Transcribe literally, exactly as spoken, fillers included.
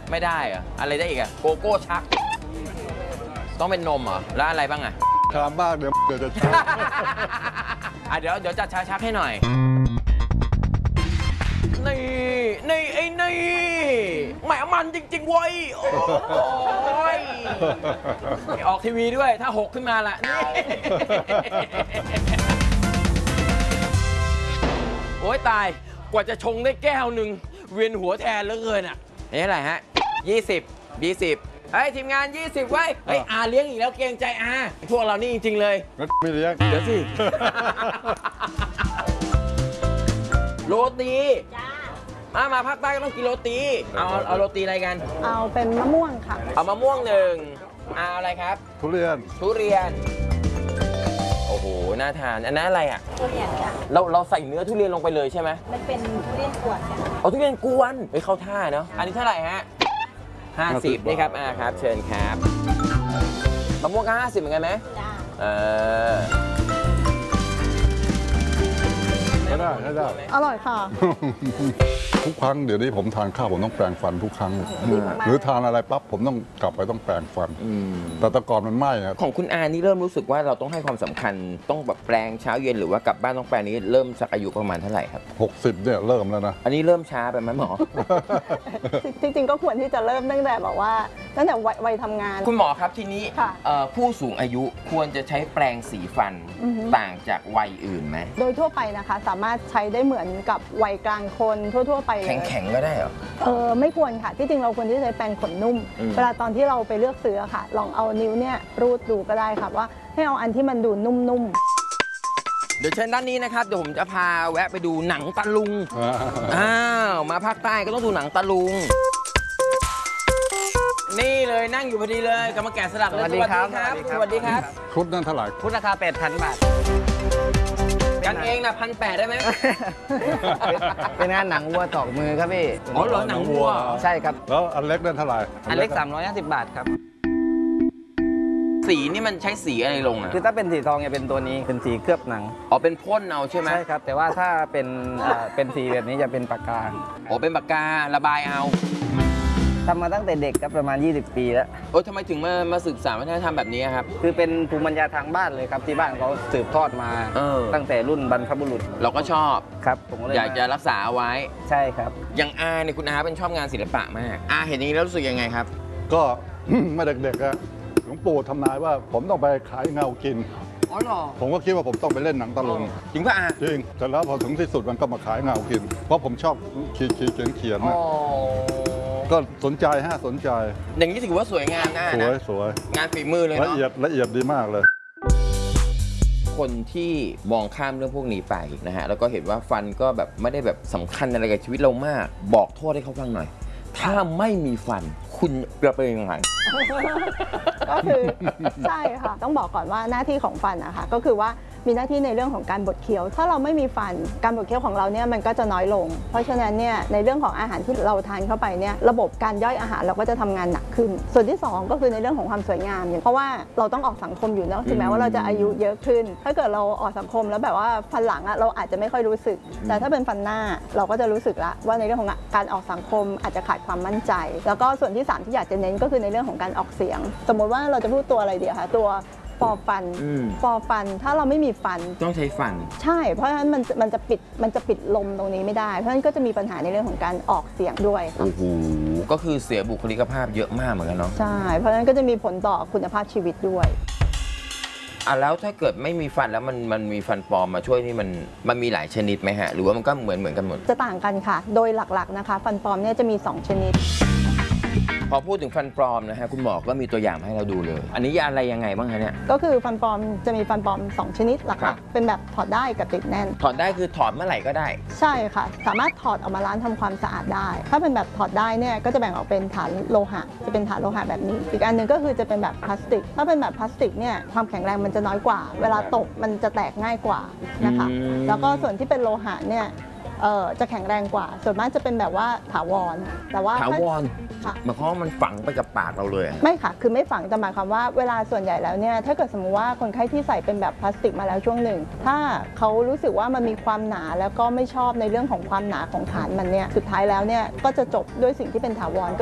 ไม่ได้เหรออะไรได้อีกอะโกโก้ชักต้องเป็นนมเหรอแล้วอะไรบ้างอะชามบ้างเดี๋ยวเดี๋ยวจะชักอ่ะเดี๋ยวเดี๋ยวจัดชาชักให้หน่อยนี่นี่ไอ้นี่แหมมันจริงๆเว้ยโอ้ยออกทีวีด้วยถ้าหกขึ้นมาละนี่โอ้ยตายกว่าจะชงได้แก้วหนึ่งเวียนหัวแทนเหลือเกินอ่ะนี่อะไรฮะยี่สิบ ยี่สิบเฮ้ยทีมงานยี่สิบไว้เฮ้ยอาเลี้ยงอีกแล้วเกรงใจอาพวกเรานี่จริงๆเลยไม่เลี้ยงเดี๋ยวสิโรตีจ้ามาภาคใต้ก็ต้องกินโรตีเอาเอาโรตีอะไรกันเอาเป็นมะม่วงค่ะเอามะม่วงหนึ่งเอาอะไรครับทุเรียนทุเรียนโอ้โหน่าทานอันนั้นอะไรอ่ะทุเรียนจ้ะเราเราใส่เนื้อทุเรียนลงไปเลยใช่ไหมมันเป็นทุเรียนกวนจ้ะเอาทุเรียนกวนไปเข้าท่าเนาะอันนี้เท่าไหร่ฮะห้าสิบนี่ครับอ่าครับเชิญครับมะม่วงก็ห้าสิบเหมือนกันไหมจ้าเออไม่ได้ไม่ได้อร่อยค่ะทุกครั้งเดี๋ยวนี้ผมทานข้าวผมต้องแปรงฟันทุกครั้งหรือทานอะไรปั๊บผมต้องกลับไปต้องแปรงฟันแต่แต่ก่อนมันไม่ครับของคุณอานี่เริ่มรู้สึกว่าเราต้องให้ความสำคัญต้องแบบแปรงเช้าเย็นหรือว่ากลับบ้านต้องแปรงนี้เริ่มสักอายุประมาณเท่าไหร่ครับหกสิบเนี่ยเริ่มแล้วนะอันนี้เริ่มช้าไปไหมหมอจริงๆก็ควรที่จะเริ่มตั้งแต่แบบว่าตั้งแต่วัยทำงานคุณหมอครับทีนี้ผู้สูงอายุควรจะใช้แปรงสีฟันต่างจากวัยอื่นไหมโดยทั่วไปนะคะสามารถใช้ได้เหมือนกับวัยกลางคนทั่วๆไปเลยแข็งๆก็ได้เหรอเออไม่ควรค่ะที่จริงเราควรที่จะใช้แปรงขนนุ่มเวลาตอนที่เราไปเลือกซื้อค่ะลองเอานิ้วเนี่ยรูดดูก็ได้ค่ะว่าให้เอาอันที่มันดูนุ่มๆเดี๋ยวเชิญด้านนี้นะครับเดี๋ยวผมจะพาแวะไปดูหนังตะลุงอ้าวมาภาคใต้ก็ต้องดูหนังตะลุงนี่เลยนั่งอยู่พอดีเลยกรรมแกะสลักเลยสวัสดีครับสวัสดีครับชุดนั้นเท่าไหร่ชุดราคา แปดพัน บาทกันเองนะพันแปดได้ไหมเป็นงานหนังวัวตอกมือครับพี่อ๋อเหรอหนังวัวใช่ครับแล้วอันเล็กนั่นเท่าไหร่อันเล็กสามร้อยห้าสิบบาทครับสีนี่มันใช้สีอะไรลงอ่ะคือถ้าเป็นสีทองจะเป็นตัวนี้เป็นสีเคลือบหนังอ๋อเป็นพ่นเอาใช่ไหมใช่ครับแต่ว่าถ้าเป็นเป็นสีแบบนี้จะเป็นปากกาอ๋อเป็นปากการะบายเอาทำมาตั้งแต่เด็กครับประมาณยี่สิบปีแล้วโอ้ทำไมถึงมามาสืบสานวัฒนธรรมแบบนี้ครับคือเป็นภูมิปัญญาทางบ้านเลยครับที่บ้านเขาสืบทอดมาตั้งแต่รุ่นบรรพบุรุษเราก็ชอบครับผมเลยอยากจะรักษาเอาไว้ใช่ครับอย่างอาเนี่ยคุณอาเป็นชอบงานศิลปะมากอาเห็นอย่างนี้แล้วรู้สึกยังไงครับก็เมื่อเด็กๆอะหลวงปู่ทำนายว่าผมต้องไปขายเงากินอ๋อเหรอผมก็คิดว่าผมต้องไปเล่นหนังตะลุงจริงป่ะอาจริงแต่แล้วพอถึงที่สุดมันก็มาขายเงากินเพราะผมชอบเขียนเขียนเขียนนะก็สนใจฮะสนใจอย่างนี้ถือว่าสวยงามนะสวยสวยงานฝีมือเลยละเอียดละเอียดดีมากเลยคนที่มองข้ามเรื่องพวกนี้ไปนะฮะแล้วก็เห็นว่าฟันก็แบบไม่ได้แบบสำคัญอะไรกับชีวิตเรามากบอกโทษให้เขาฟังหน่อยถ้าไม่มีฟันคุณจะเป็นยังไงก็คือใช่ค่ะต้องบอกก่อนว่าหน้าที่ของฟันนะคะก็คือว่ามีหน้าที่ในเรื่องของการบดเคี้ยวถ้าเราไม่มีฟันการบดเคี้ยวของเราเนี่ยมันก็จะน้อยลงเพราะฉะนั้นเนี่ยในเรื่องของอาหารที่เราทานเข้าไปเนี่ยระบบการย่อยอาหารเราก็จะทำงานหนักขึ้นส่วนที่สองก็คือในเรื่องของความสวยงามอย่างเพราะว่าเราต้องออกสังคมอยู่แล้วถึงแม้ว่าเราจะอายุเยอะขึ้นถ้าเกิดเราออกสังคมแล้วแบบว่าฟันหลังอะเราอาจจะไม่ค่อยรู้สึกแต่ถ้าเป็นฟันหน้าเราก็จะรู้สึกละว่าในเรื่องของการออกสังคมอาจจะขาดความมั่นใจแล้วก็ส่วนที่สามที่อยากจะเน้นก็คือในเรื่องของการออกเสียงสมมติว่าเราจะพูดตัวอะไรเดียวคะตัวฟอฟันฟอฟันถ้าเราไม่มีฟันต้องใช้ฟันใช่เพราะฉะนั้นมันมันจะปิดมันจะปิดลมตรงนี้ไม่ได้เพราะฉะนั้นก็จะมีปัญหาในเรื่องของการออกเสียงด้วยโอ้โหก็คือเสียบุคลิกภาพเยอะมากเหมือนกันเนาะใช่เพราะฉะนั้นก็จะมีผลต่อคุณภาพชีวิตด้วยอ่ะแล้วถ้าเกิดไม่มีฟันแล้วมันมันมีฟันปลอมมาช่วยนี่มันมันมีหลายชนิดไหมฮะหรือว่ามันก็เหมือนเหมือนกันหมดจะต่างกันค่ะโดยหลักๆนะคะฟันปลอมเนี่ยจะมีสองชนิดพอพูดถึงฟันปลอมนะฮะคุณหมอก็มีตัวอย่างให้เราดูเลยอันนี้อะไรยังไงบ้างคะเนี่ยก็คือฟันปลอมจะมีฟันปลอมสองชนิดหลักๆเป็นแบบถอดได้กับติดแน่นถอดได้คือถอดเมื่อไหร่ก็ได้ใช่ค่ะสามารถถอดออกมาล้างทำความสะอาดได้ถ้าเป็นแบบถอดได้เนี่ยก็จะแบ่งออกเป็นฐานโลหะจะเป็นฐานโลหะแบบนี้อีกอันหนึ่งก็คือจะเป็นแบบพลาสติกถ้าเป็นแบบพลาสติกเนี่ยความแข็งแรงมันจะน้อยกว่าเวลาตกมันจะแตกง่ายกว่านะคะแล้วก็ส่วนที่เป็นโลหะเนี่ยเอ่อจะแข็งแรงกว่าส่วนมากจะเป็นแบบว่าถาวรแต่ว่าถาวรหมายความว่ามันฝังไปกับปากเราเลยไม่ค่ะคือไม่ฝังแต่หมายความว่าเวลาส่วนใหญ่แล้วเนี่ยถ้าเกิดสมมติว่าคนไข้ที่ใส่เป็นแบบพลาสติกมาแล้วช่วงหนึ่งถ้าเขารู้สึกว่ามันมีความหนาแล้วก็ไม่ชอบในเรื่องของความหนาของฐานมันเนี่ยสุดท้ายแล้วเนี่ยก็จะจบด้วยสิ่งที่เป็นถาวร